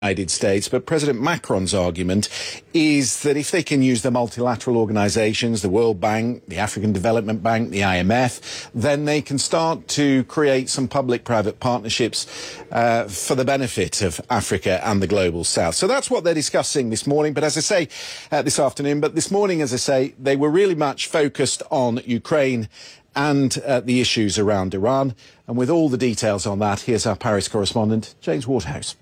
United States, but President Macron's argument is that if they can use the multilateral organisations, the World Bank, the African Development Bank, the IMF, then they can start to create some public-private partnerships for the benefit of Africa and the global south. So that's what they're discussing this morning, but as I say, this afternoon, but this morning, as I say, they were really much focused on Ukraine and the issues around Iran. And with all the details on that, here's our Paris correspondent, James Waterhouse.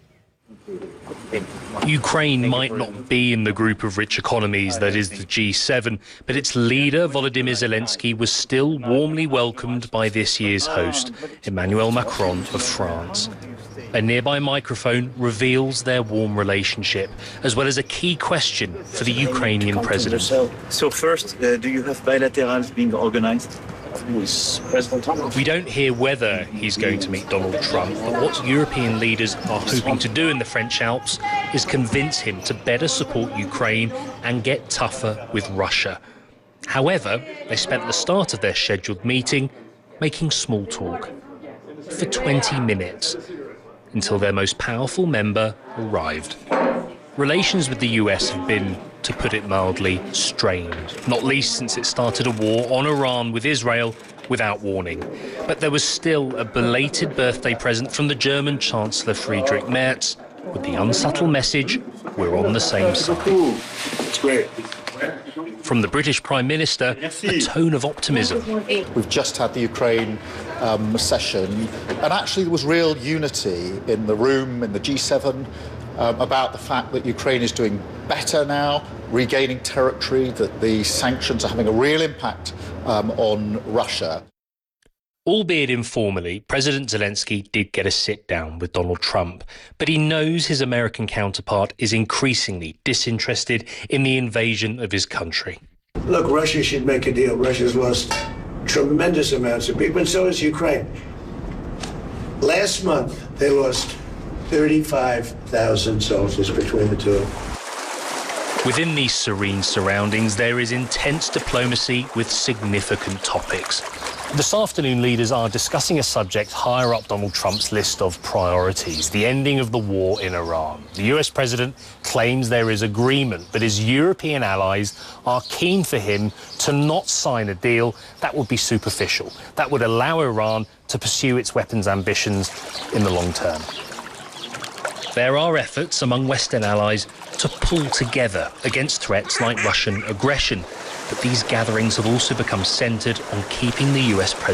Ukraine might not be in the group of rich economies that is the G7, but its leader, Volodymyr Zelensky, was still warmly welcomed by this year's host, Emmanuel Macron of France. A nearby microphone reveals their warm relationship, as well as a key question for the Ukrainian president. So first, do you have bilaterals being organized? We don't hear whether he's going to meet Donald Trump, but what European leaders are hoping to do in the French Alps is convince him to better support Ukraine and get tougher with Russia. However, they spent the start of their scheduled meeting making small talk for 20 minutes until their most powerful member arrived. Relations with the US have been, to put it mildly, strained, not least since it started a war on Iran with Israel without warning. But there was still a belated birthday present from the German Chancellor Friedrich Merz with the unsubtle message, we're on the same side. It's great. From the British Prime Minister, a tone of optimism. We've just had the Ukraine session, and actually there was real unity in the room, in the G7, about the fact that Ukraine is doing better now, regaining territory, that the sanctions are having a real impact on Russia. Albeit informally, President Zelensky did get a sit-down with Donald Trump, but he knows his American counterpart is increasingly disinterested in the invasion of his country. Look, Russia should make a deal. Russia's lost tremendous amounts of people, and so has Ukraine. Last month, they lost 35,000 soldiers between the two. Within these serene surroundings, there is intense diplomacy with significant topics. This afternoon, leaders are discussing a subject higher up Donald Trump's list of priorities, the ending of the war in Iran. The US president claims there is agreement, but his European allies are keen for him to not sign a deal that would be superficial, that would allow Iran to pursue its weapons ambitions in the long term. There are efforts among Western allies to pull together against threats like Russian aggression, but these gatherings have also become centred on keeping the US president